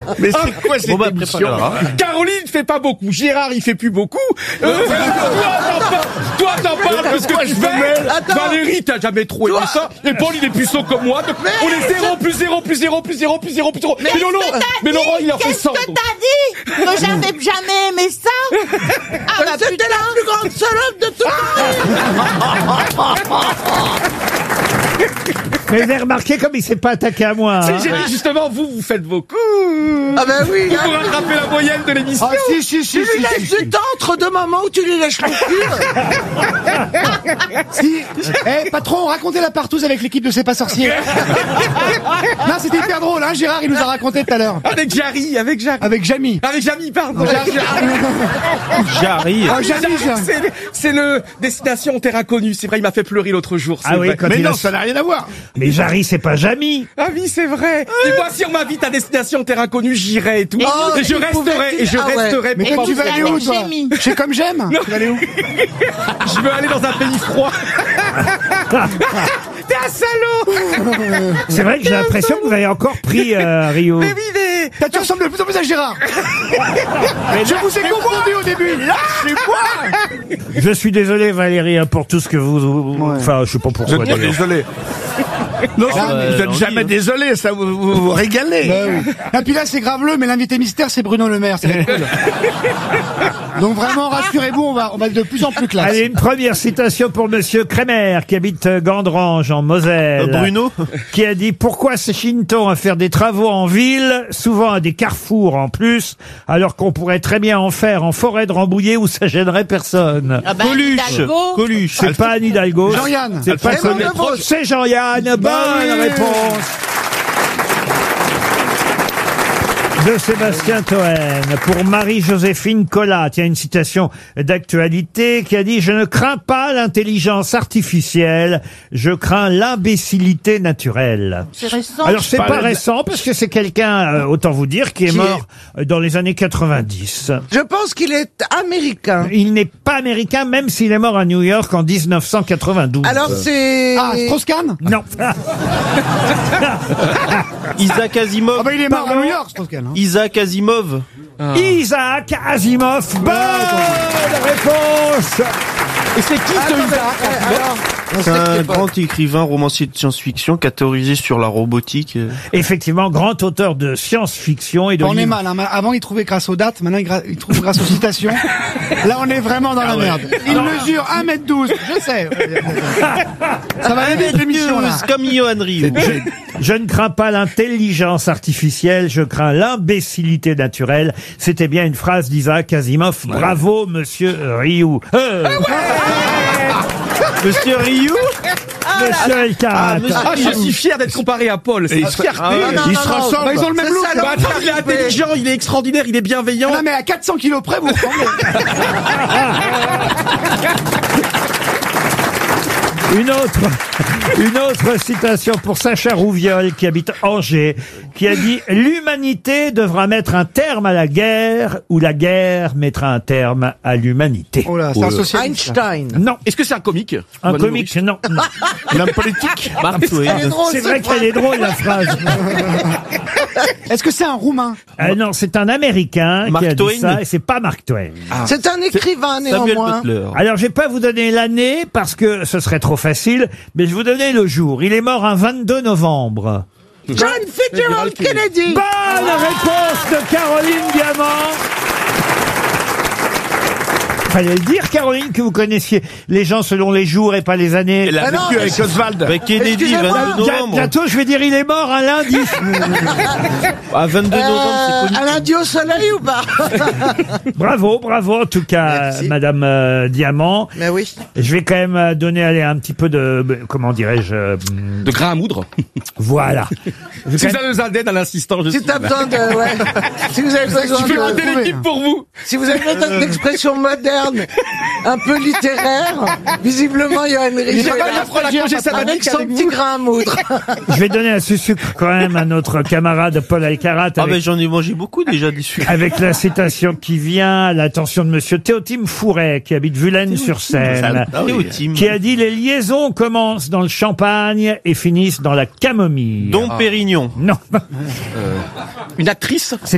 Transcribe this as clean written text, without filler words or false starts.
Mais c'est quoi cette émission? Caroline fait pas beaucoup, Gérard il fait plus beaucoup. Toi t'en parles parce que tu fais. Valérie t'as jamais trop aimé ça. Et Paul il est puceau comme moi. Donc on est 0 plus 0 plus 0 plus 0 plus 0 plus 0. Mais Laurent il a fait 100. Qu'est-ce que t'as dit? Que j'avais jamais aimé ça? Ah bah C'était la plus grande salope de tout le monde. Mais vous avez remarqué comme il s'est pas attaqué à moi. Si j'ai dit justement vous faites vos coups. Ah ben oui. Pour rattraper la moyenne de l'émission. Ah si. Tu lui laisses du temps entre deux moments où tu lui lèches le cul. Si. Patron, racontez la partouze avec l'équipe de C'est pas sorcier. Non, c'était hyper drôle, hein, Gérard, il nous a raconté tout à l'heure. Avec Jarry. Avec Jamy. Avec Jamy, pardon. Jarry. C'est le Destination Terre Inconnue. C'est vrai, il m'a fait pleurer l'autre jour. Ah oui, vrai. quand Mais il non, a... ça n'a rien à voir. Mais Jarry, c'est pas Jamy. Ah oui, c'est vrai. Et moi, si on m'invite à Destination Terre Inconnue, j'irai et tout. Et je resterai. Mais toi, tu vas aller où, toi? Chez Comme J'aime? Tu vas aller où? Je veux aller dans un pays froid. T'es un salaud. C'est vrai que j'ai l'impression que vous avez encore pris Rio. Mais oui, mais... Tu ressembles de plus en plus à Gérard. Je vous ai confondu au début. C'est moi. Je suis désolé Valérie hein, pour tout ce que vous... Enfin, je sais pas pourquoi. Vous êtes désolé. Non, vous n'êtes jamais désolé, ça vous régalez. Bah oui. Et puis là, c'est graveleux, mais l'invité mystère, c'est Bruno Le Maire. Ça va être cool. Donc vraiment, rassurez-vous, on va être de plus en plus classe. Allez, une première citation pour Monsieur Kremer, qui habite Gandrange, en Moselle. Bruno Qui a dit « Pourquoi s'échine-t-on à faire des travaux en ville, souvent à des carrefours en plus, alors qu'on pourrait très bien en faire en forêt de Rambouillet où ça gênerait personne ?» Ah bah, Hidalgo. Coluche, c'est pas Anne Hidalgo. Jean-Yann. C'est pas c'est Jean-Yann. Bonne réponse de Sébastien Toen pour Marie-Joséphine Collat. Il y a une citation d'actualité qui a dit « Je ne crains pas l'intelligence artificielle, je crains l'imbécilité naturelle. » C'est récent. Alors c'est pas récent parce que c'est quelqu'un, autant vous dire, qui est mort dans les années 90. Je pense qu'il est américain. Il n'est pas américain même s'il est mort à New York en 1992. Alors c'est... Ah, Strauss-Kahn? Non. Isaac Asimov. Ah bah il est mort à New York, Strauss-Kahn. Hein. Isaac Asimov. Isaac Asimov. Bonne réponse. Et c'est qui ce Isaac? C'est un grand écrivain, romancier de science-fiction qui a théorisé sur la robotique. Effectivement, grand auteur de science-fiction et de On est livres. mal, hein. Avant il trouvait grâce aux dates, maintenant il trouve grâce aux citations. Là on est vraiment dans la merde. Il mesure 1m12, je sais. Ça va aller vite l'émission là. Comme Johan Rioux. Je ne crains pas l'intelligence artificielle, je crains l'imbécilité naturelle. C'était bien une phrase d'Isaac Asimov. Bravo, monsieur Rioux. Monsieur Rioux. Monsieur Elkarat. Ah, je suis fier d'être comparé à Paul. C'est une fierté. Ils se ressemblent. Bah, ils ont le même look. Bah, attends, il est intelligent, il est extraordinaire, il est bienveillant. Non mais à 400 kilos près, vous ressemblez. Une autre citation pour Sacha Rouviol, qui habite Angers, qui a dit « L'humanité devra mettre un terme à la guerre, ou la guerre mettra un terme à l'humanité. Oh là, c'est un socialiste. Einstein. » Non. Est-ce que c'est un comique? Un comique, non. L'homme politique. Elle est drôle, C'est vrai cette qu'elle est drôle, la phrase. Est-ce que c'est un Roumain? Non, c'est un Américain Mark qui a Twain. dit ça, et c'est pas Mark Twain. C'est un écrivain Samuel néanmoins. Butler. Alors, je vais pas vous donner l'année, parce que ce serait trop facile, mais je vais vous donner le jour. Il est mort un 22 novembre. John Fitzgerald Kennedy. Bonne réponse de Caroline Diamant. Fallait le dire, Caroline, que vous connaissiez les gens selon les jours et pas les années. Elle a Ah non, vécu avec Oswald. Avec Kennedy, Excusez-moi. 22 novembre. Bientôt, je vais dire, il est mort un lundi. À 22 novembre, c'est connu. Un lundi au soleil ou pas? Bravo, en tout cas, Merci. Madame Diamant. Mais oui. Je vais quand même donner un petit peu de, comment dirais-je, De grain à moudre. voilà. Je vais Si quand vous même- avez besoin d'aide à l'assistant, je Si suis t'as là. besoin de, ouais. Si vous avez besoin Je vais monter de, l'équipe pour vous. si vous avez besoin d'expressions modernes, un peu littéraires, visiblement, Johan Rioux J'ai pas est la congé là, sabbatique avec son avec petit vous. grain à moudre. Je vais donner un sucre quand même à notre camarade Paul Alcarat Ah avec, ben j'en ai mangé beaucoup déjà des sucres. avec la citation qui vient à l'attention de monsieur Théotime Fouret, qui habite Vulaine-sur-Seine, Ah oui, Tim. qui a dit « Les liaisons commencent dans le champagne et finissent dans la camomille ». Dom Pérignon. Non, Une actrice?